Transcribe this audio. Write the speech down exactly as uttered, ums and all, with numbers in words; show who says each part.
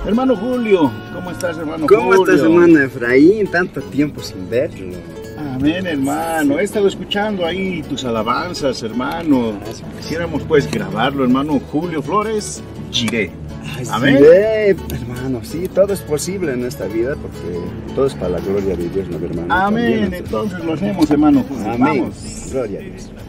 Speaker 1: Hermano Julio, ¿cómo estás, hermano
Speaker 2: ¿Cómo
Speaker 1: Julio?
Speaker 2: estás, hermano Efraín? Tanto tiempo sin verlo.
Speaker 1: Amén, hermano. He estado escuchando ahí tus alabanzas, hermano. Quisiéramos pues grabarlo, hermano Julio Flores Giré. Amén.
Speaker 2: Giré, hermano, sí, todo es posible en esta vida porque todo es para la gloria de Dios, ¿no, hermano?
Speaker 1: Amén.
Speaker 2: También,
Speaker 1: Entonces lo hacemos, hermano Julio.
Speaker 2: Amén.
Speaker 1: Vamos.
Speaker 2: Gloria a Dios.